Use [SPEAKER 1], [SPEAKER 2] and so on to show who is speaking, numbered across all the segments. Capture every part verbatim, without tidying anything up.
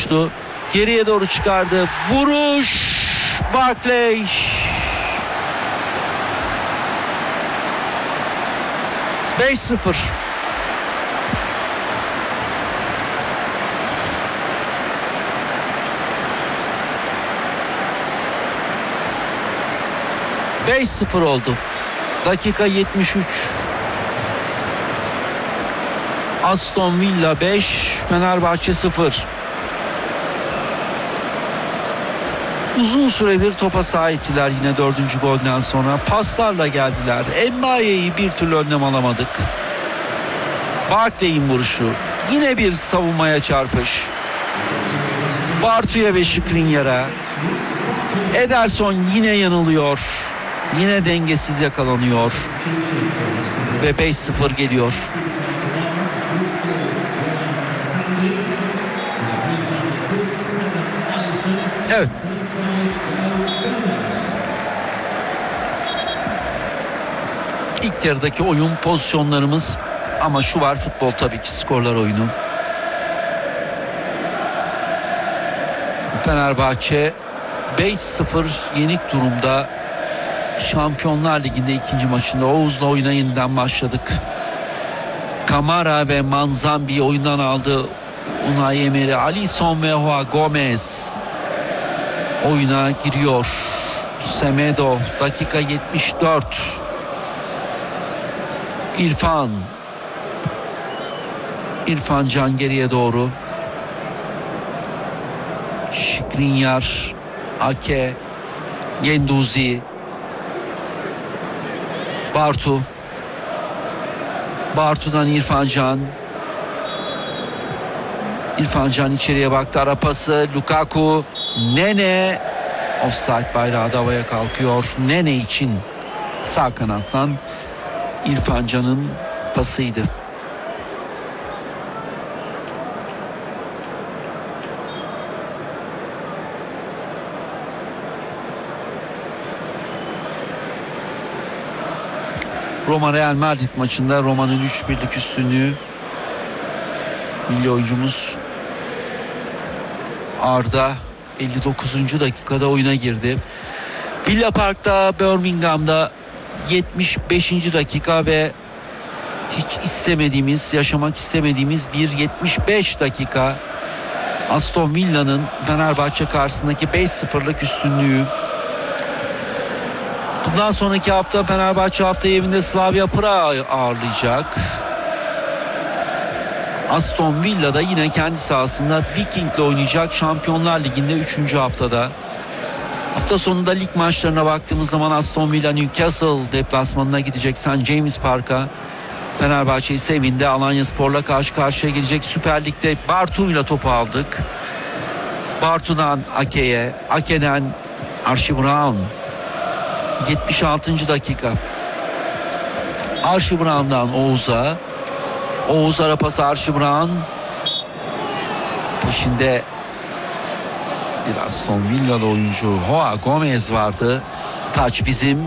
[SPEAKER 1] vuruştu. Geriye doğru çıkardı. Vuruş. Barkley. beş sıfır. beş sıfır oldu. Dakika yetmiş üç. Aston Villa beş, Fenerbahçe sıfır. Uzun süredir topa sahiptiler yine dördüncü golden sonra. Paslarla geldiler. Mbaye'yi bir türlü önlem alamadık. Barkley'in vuruşu. Yine bir savunmaya çarpış. Bartu'ya ve Skriniar'a. Ederson yine yanılıyor. Yine dengesiz yakalanıyor. Ve beş sıfır geliyor. Evet. İlk yarıdaki oyun pozisyonlarımız, ama şu var, futbol tabii ki skorlar oyunu. Fenerbahçe beş sıfır yenik durumda. Şampiyonlar Ligi'nde ikinci maçında Oğuz'la oyuna yeniden başladık. Kamara ve Manzambi oyundan aldı. Unai Emery, Alisson ve Joao Gomez oyuna giriyor. Semedo dakika yetmiş dört. İrfan. İrfan Can geriye doğru. Skriniar, Ake, Genduzi, Bartu. Bartu'dan İrfan Can. İrfan Can içeriye baktı. Ara pası. Lukaku. Nene. Offside bayrağı da havaya kalkıyor. Nene için sağ kanattan İrfan Can'ın pasıydı. Roma Real Madrid maçında Roma'nın üç birlik üstünlüğü. Milli oyuncumuz Arda elli dokuzuncu dakikada oyuna girdi. Villa Park'ta Birmingham'da yetmiş beşinci dakika ve hiç istemediğimiz, yaşamak istemediğimiz bir yetmiş beş dakika. Aston Villa'nın Fenerbahçe karşısındaki beş sıfırlık üstünlüğü. Bundan sonraki hafta Fenerbahçe haftayı evinde Slavia Prag'ı ağırlayacak. Aston Villa da yine kendi sahasında Viking'le oynayacak Şampiyonlar Ligi'nde üçüncü haftada. Hafta sonunda lig maçlarına baktığımız zaman Aston Villa Newcastle deplasmanına gidecek Saint James Park'a. Fenerbahçe ise evinde Alanyaspor'la karşı karşıya gelecek. Süper Lig'de Bartu'yla topu aldık. Bartu'dan Ake'ye, Ake'den Archie Brown. yetmiş altıncı dakika. Archie Brown'dan Oğuz'a. Oğuz ara pası Archie Brown. Peşinde bir Aston Villa'lı oyuncu Joao Gomez vardı. Taç bizim.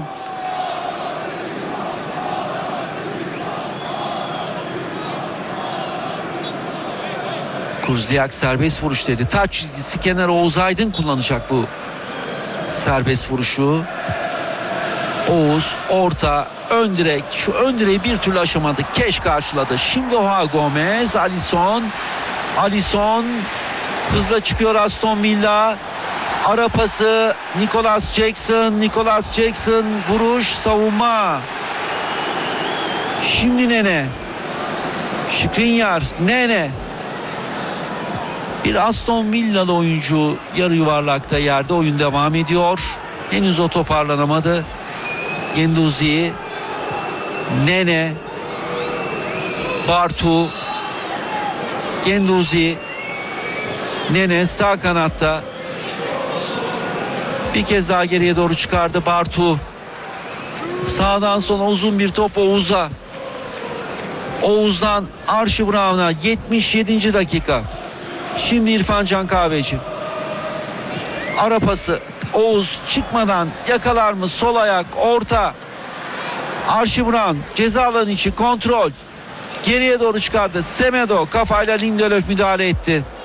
[SPEAKER 1] Kuzdiak serbest vuruş dedi. Taç çizgisi kenarı Oğuz Aydın kullanacak bu serbest vuruşu. Oğuz orta ön direk, şu ön direği bir türlü aşamadı. Keş karşıladı. Şimdi Joao Gomez, Alisson. Alisson hızla çıkıyor Aston Villa. Ara pası Nicholas Jackson. Nicholas Jackson vuruş, savunma. Şimdi Nene. Skriniar, Nene. Bir Aston Villa'lı oyuncu yarı yuvarlakta yerde, oyun devam ediyor. Henüz o toparlanamadı. Genduzi, Nene, Bartu, Genduzi, Nene sağ kanatta. Bir kez daha geriye doğru çıkardı Bartu. Sağdan sola uzun bir top Oğuz'a. Oğuz'dan Archie Brown'a yetmiş yedinci dakika. Şimdi İrfan Can Kahveci. Ara pası. Oğuz çıkmadan yakalar mı? Sol ayak, orta. Archie Brown ceza alanı içi kontrol. Geriye doğru çıkardı. Semedo kafayla Lindelöf müdahale etti.